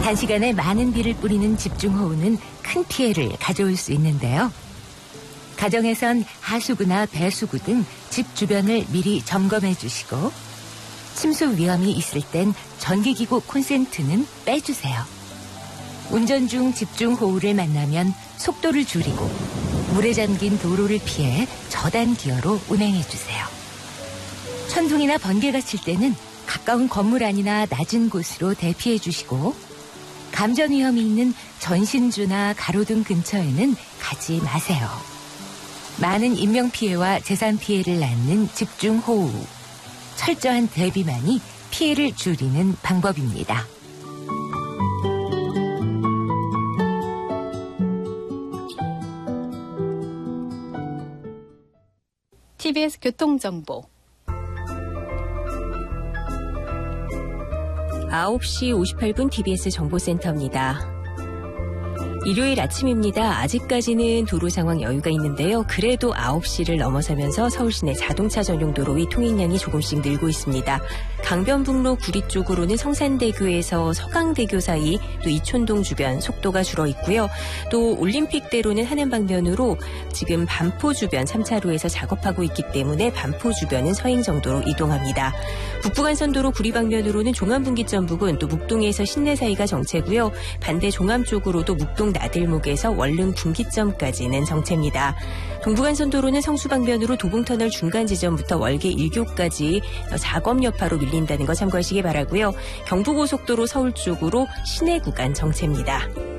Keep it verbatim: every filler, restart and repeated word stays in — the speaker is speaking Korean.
단시간에 많은 비를 뿌리는 집중호우는 큰 피해를 가져올 수 있는데요. 가정에선 하수구나 배수구 등 집 주변을 미리 점검해 주시고 침수 위험이 있을 땐 전기기구 콘센트는 빼주세요. 운전 중 집중호우를 만나면 속도를 줄이고 물에 잠긴 도로를 피해 저단 기어로 운행해 주세요. 천둥이나 번개가 칠 때는 가까운 건물 안이나 낮은 곳으로 대피해 주시고 감전 위험이 있는 전신주나 가로등 근처에는 가지 마세요. 많은 인명피해와 재산 피해를 낳는 집중호우. 철저한 대비만이 피해를 줄이는 방법입니다. 티비에스 교통정보 아홉 시 오십팔 분 티비에스 정보센터입니다. 일요일 아침입니다. 아직까지는 도로 상황 여유가 있는데요. 그래도 아홉 시를 넘어서면서 서울 시내 자동차 전용 도로의 통행량이 조금씩 늘고 있습니다. 강변북로 구리 쪽으로는 성산대교에서 서강대교 사이 또 이촌동 주변 속도가 줄어 있고요. 또 올림픽대로는 하는 방면으로 지금 반포 주변 삼 차로에서 작업하고 있기 때문에 반포 주변은 서행 정도로 이동합니다. 북부간선도로 구리 방면으로는 종암분기점 부근 또 묵동에서 신내 사이가 정체고요. 반대 종암 쪽으로도 묵동 나들목에서 월릉 분기점까지는 정체입니다. 동부간선도로는 성수 방면으로 도봉터널 중간 지점부터 월계 일 교까지 작업 여파로 밀린다는 거 참고하시기 바라고요. 경부고속도로 서울 쪽으로 시내 구간 정체입니다.